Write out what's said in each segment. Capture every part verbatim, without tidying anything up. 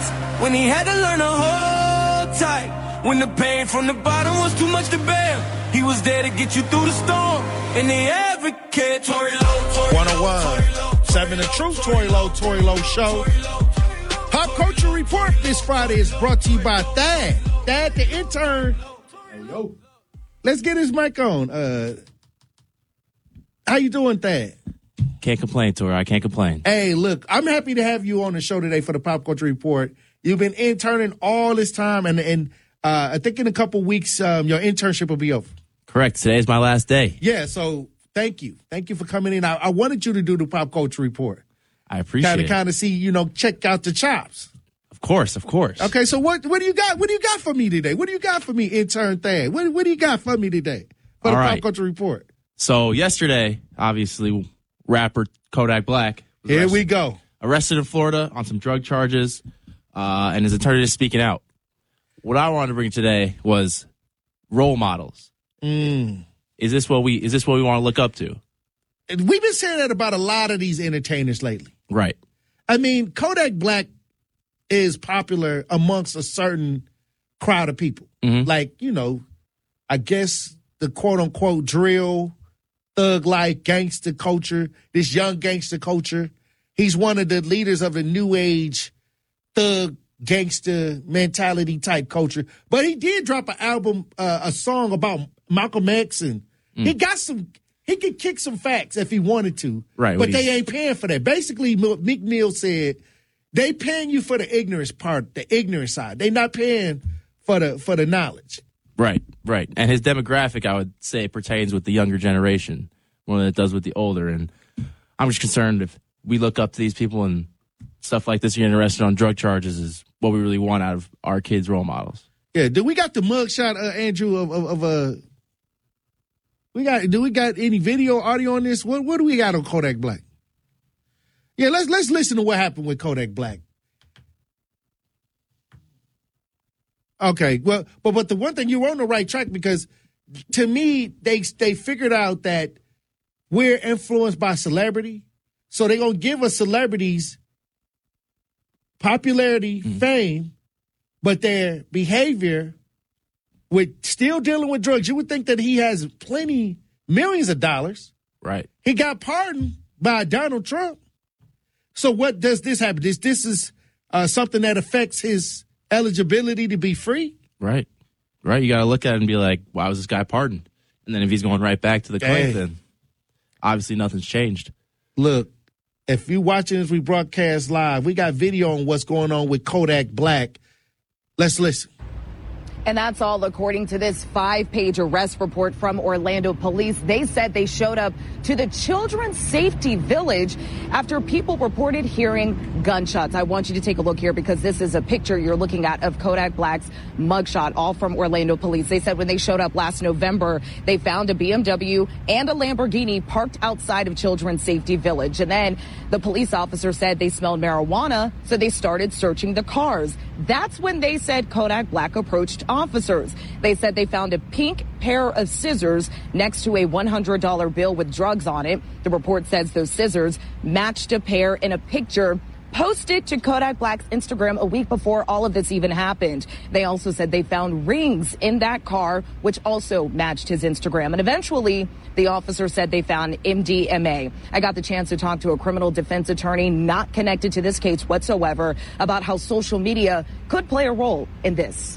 nights when he had to learn to hold tight. When the pain from the bottom was too much to bear, he was there to get you through the storm. And the advocate, Tory Lowe, Tory one oh one, seven The Truth, Tory Lowe, Tory Lowe Show. Pop Culture Report this Friday is brought to you by Thad. Thad, the intern. Hey, yo. Let's get his mic on. Uh, how you doing, Thad? Can't complain, Tori. I can't complain. Hey, look, I'm happy to have you on the show today for the Pop Culture Report. You've been interning all this time, and and uh, I think in a couple weeks um, your internship will be over. Correct. Today is my last day. Yeah, so thank you. Thank you for coming in. I, I wanted you to do the Pop Culture Report. I appreciate kind it. of, kind of see, you know, check out the chops. Of course, of course. Okay, so what what do you got? What do you got for me today? What do you got for me, intern Thad? What what do you got for me today for the All Pop right. Culture Report? So yesterday, obviously, rapper Kodak Black was Here arrested, we go. arrested in Florida on some drug charges, uh, and his attorney is speaking out. What I wanted to bring today was role models. Mm. Is this what we is this what we want to look up to? And we've been saying that about a lot of these entertainers lately. Right. I mean, Kodak Black is popular amongst a certain crowd of people. Mm-hmm. Like, you know, I guess the quote-unquote drill, thug life, gangster culture, this young gangster culture. He's one of the leaders of the new age thug gangster mentality type culture. But he did drop an album, uh, a song about Malcolm X, and mm. he got some, he could kick some facts if he wanted to. Right. But they ain't paying for that. Basically, Meek Mill said, they paying you for the ignorance part, the ignorant side. They not paying for the for the knowledge. Right, right. And his demographic, I would say, pertains with the younger generation more than it does with the older. And I'm just concerned if we look up to these people and stuff like this, getting arrested on drug charges is what we really want out of our kids' role models. Yeah. Do we got the mugshot, uh, Andrew, of of, of uh, we got? Do we got any video, audio on this? What what do we got on Kodak Black? Yeah, let's let's listen to what happened with Kodak Black. Okay, well, but but the one thing, you're on the right track, because to me they they figured out that we're influenced by celebrity, so they're gonna give us celebrities popularity, mm-hmm. fame, but their behavior with still dealing with drugs. You would think that he has plenty, millions of dollars. Right. He got pardoned by Donald Trump. So what does this happen? This this is uh, something that affects his eligibility to be free? Right. Right. You got to look at it and be like, why was this guy pardoned? And then if he's going right back to the claim, hey. then obviously nothing's changed. Look, if you're watching as we broadcast live, we got video on what's going on with Kodak Black. Let's listen. And that's all according to this five-page arrest report from Orlando police. They said they showed up to the Children's Safety Village after people reported hearing gunshots. I want you to take a look here, because this is a picture you're looking at of Kodak Black's mugshot, all from Orlando police. They said when they showed up last November, they found a B M W and a Lamborghini parked outside of Children's Safety Village. And then the police officer said they smelled marijuana, so they started searching the cars. That's when they said Kodak Black approached officers. They said they found a pink pair of scissors next to a one hundred dollar bill with drugs on it. The report says those scissors matched a pair in a picture posted to Kodak Black's Instagram a week before all of this even happened. They also said they found rings in that car, which also matched his Instagram. And eventually, the officer said they found M D M A. I got the chance to talk to a criminal defense attorney not connected to this case whatsoever about how social media could play a role in this.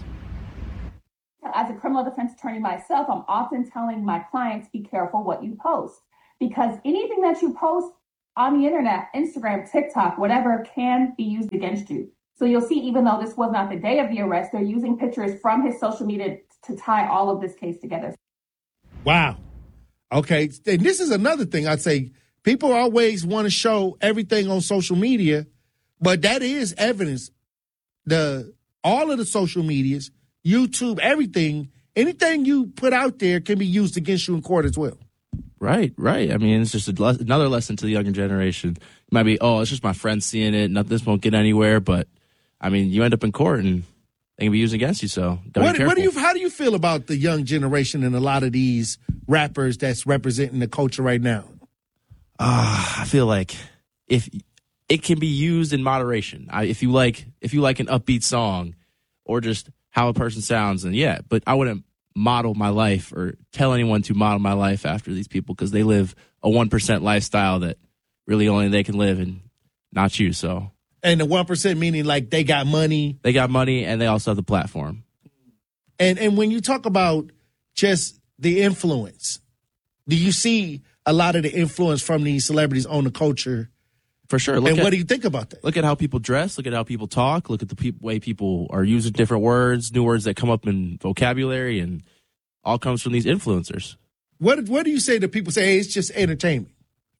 As a criminal defense attorney myself, I'm often telling my clients, be careful what you post, because anything that you post on the internet, Instagram, TikTok, whatever, can be used against you. So you'll see, even though this was not the day of the arrest, they're using pictures from his social media to tie all of this case together. Wow. Okay. And this is another thing I'd say. People always want to show everything on social media, but that is evidence. The all of the social medias, YouTube, everything, anything you put out there can be used against you in court as well. Right, right. I mean, it's just a le- another lesson to the younger generation. It might be, oh, it's just my friend seeing it. Not, this won't get anywhere. But, I mean, you end up in court and they can be used against you. So, what, what do you? How do you feel about the young generation and a lot of these rappers that's representing the culture right now? Uh, I feel like if it can be used in moderation. I, if you like, if you like an upbeat song, or just how a person sounds, and yeah, but I wouldn't model my life or tell anyone to model my life after these people because they live a one percent lifestyle that really only they can live and not you. So, and the one percent meaning like they got money, they got money, and they also have the platform. And and when you talk about just the influence, do you see a lot of the influence from these celebrities on the culture? For sure. Look and at, what do you think about that? Look at how people dress. Look at how people talk. Look at the pe- way people are using different words, new words that come up in vocabulary, and all comes from these influencers. What What do you say to people say, hey, it's just entertainment?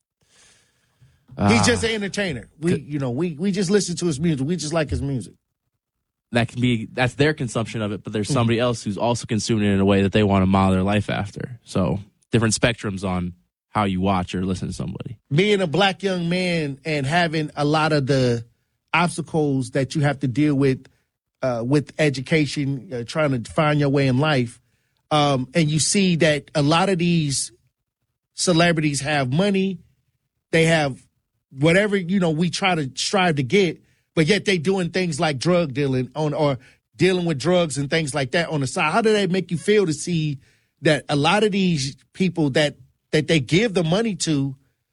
Uh, He's just an entertainer. We, you know, we we just listen to his music. We just like his music. That can be, that's their consumption of it, but there's somebody else who's also consuming it in a way that they want to model their life after. So different spectrums on how you watch or listen to somebody. Being a black young man and having a lot of the obstacles that you have to deal with uh, with education, uh, trying to find your way in life, um, and you see that a lot of these celebrities have money, they have whatever, you know, we try to strive to get, but yet they doing things like drug dealing on or dealing with drugs and things like that on the side. How do that make you feel to see that a lot of these people that that they give the money to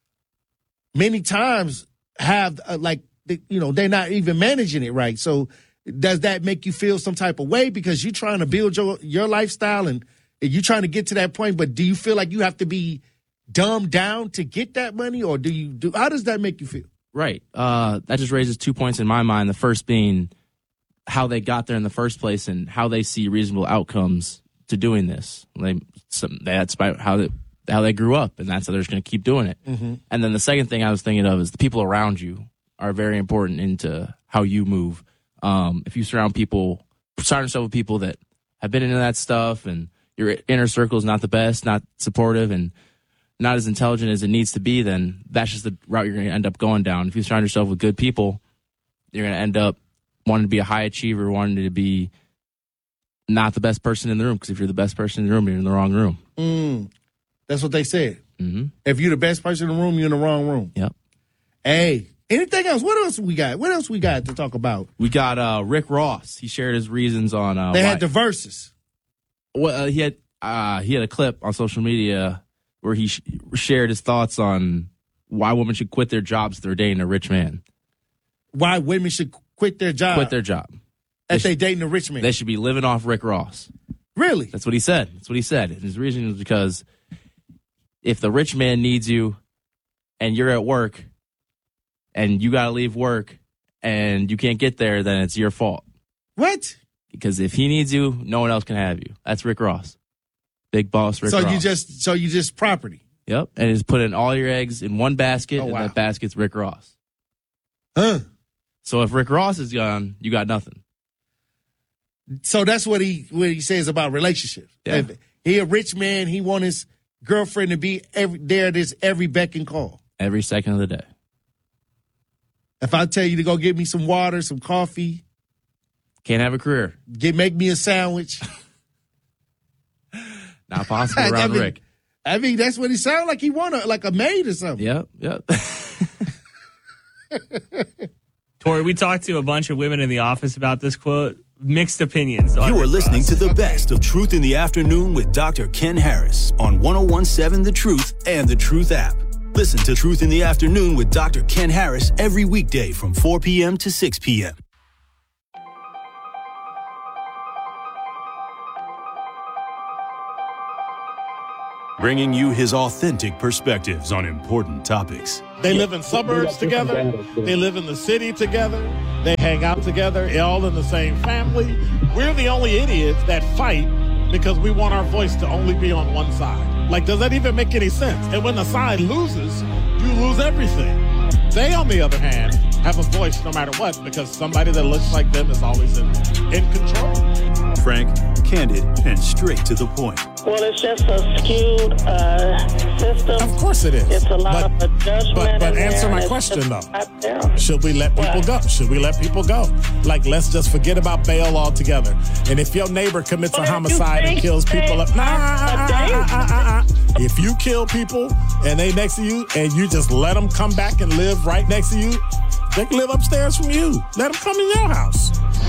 many times have uh, like, you know, they're not even managing it right. So does that make you feel some type of way because you're trying to build your, your lifestyle and you're trying to get to that point, but do you feel like you have to be dumbed down to get that money, or do you do, how does that make you feel? Right. Uh, that just raises two points in my mind. The first being how they got there in the first place and how they see reasonable outcomes to doing this. They, some, that's by how they, how they grew up, and that's how they're just going to keep doing it. Mm-hmm. And then the second thing I was thinking of is the people around you are very important into how you move. Um, if you surround people, surround yourself with people that have been into that stuff, and your inner circle is not the best, not supportive, and not as intelligent as it needs to be, then that's just the route you're going to end up going down. If you surround yourself with good people, you're going to end up wanting to be a high achiever, wanting to be not the best person in the room, because if you're the best person in the room, you're in the wrong room. Mm, that's what they said. Mm-hmm. If you're the best person in the room, you're in the wrong room. Yep. Hey, anything else? What else we got? What else we got to talk about? We got uh, Rick Ross. He shared his reasons on. Uh, they why. had the verses. Well, uh, he had uh, he had a clip on social media where he sh- shared his thoughts on why women should quit their jobs if they're dating a rich man. Why women should quit their job? Quit their job. If they, they dating a rich man. They should be living off Rick Ross. Really? That's what he said. That's what he said. And his reason was because if the rich man needs you and you're at work and you got to leave work and you can't get there, then it's your fault. What? Because if he needs you, no one else can have you. That's Rick Ross. Big boss Rick so Ross. you just so you just property. Yep. And just put in all your eggs in one basket, oh, and wow. that basket's Rick Ross. Huh. So if Rick Ross is gone, you got nothing. So that's what he what he says about relationships. Yeah. If he a rich man, he want his girlfriend to be every, there at his every beck and call. Every second of the day. If I tell you to go get me some water, some coffee. Can't have a career. Get make me a sandwich. Not possible around I mean, Rick. I mean, that's what he sounded like. He wanted like a maid or something. Yep, yep. Tori, we talked to a bunch of women in the office about this quote. Mixed opinions. You are listening to the best of Truth in the Afternoon with Doctor Ken Harris on one oh one seven The Truth and The Truth app. Listen to Truth in the Afternoon with Doctor Ken Harris every weekday from four p.m. to six p.m. Bringing you his authentic perspectives on important topics. They live in suburbs together. They live in the city together. They hang out together, all in the same family. We're the only idiots that fight because we want our voice to only be on one side. Like, does that even make any sense? And when the side loses, you lose everything. They, on the other hand, have a voice no matter what because somebody that looks like them is always in, in control. Frank, candid, and straight to the point. Well, it's just a skewed uh, system. Of course it is. It's a lot but, of judgment. But, but in answer there, my question, though. Down. Should we let people what? go? Should we let people go? Like, let's just forget about bail altogether. And if your neighbor commits well, a homicide and kills people, up, nah, uh, uh, uh, uh, uh. If you kill people and they next to you and you just let them come back and live right next to you, They can live upstairs from you. Let them come in your house.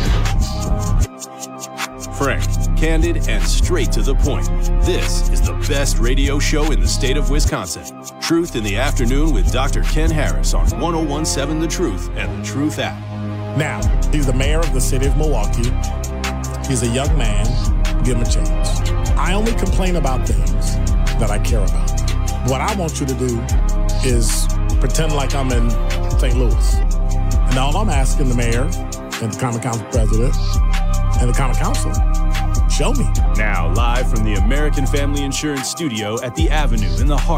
Frank, candid, and straight to the point. This is the best radio show in the state of Wisconsin. Truth in the Afternoon with Doctor Ken Harris on one oh one point seven The Truth and The Truth app. Now, he's the mayor of the city of Milwaukee. He's a young man. Give him a chance. I only complain about things that I care about. What I want you to do is pretend like I'm in Saint Louis. And all I'm asking the mayor and the Common Council president and the Common Council, show me. Now, live from the American Family Insurance Studio at the Avenue in the heart